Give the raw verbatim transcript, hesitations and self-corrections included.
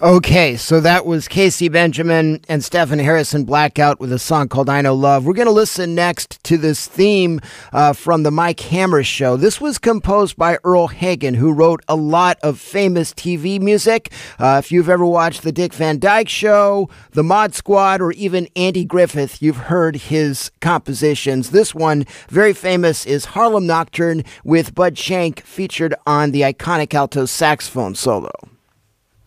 Okay, so that was Casey Benjamin and Stephen Harrison Blackout with a song called I Know Love. We're going to listen next to this theme uh, from the Mike Hammer Show. This was composed by Earl Hagen, who wrote a lot of famous T V music. Uh, if you've ever watched The Dick Van Dyke Show, The Mod Squad, or even Andy Griffith, you've heard his compositions. This one, very famous, is Harlem Nocturne with Bud Shank featured on the iconic alto saxophone solo.